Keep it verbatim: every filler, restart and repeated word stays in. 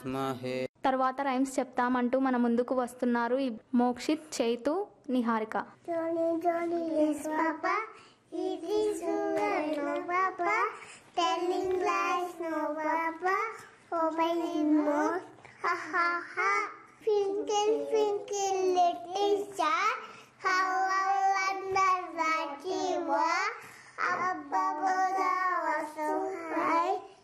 తర్వాత రైమ్స్ చెప్తామంటూ మన ముందుకు వస్తున్నారు Mokshith, Chaitu, Niharika. Telling lies, no papa. Opening mouth, ha ha ha.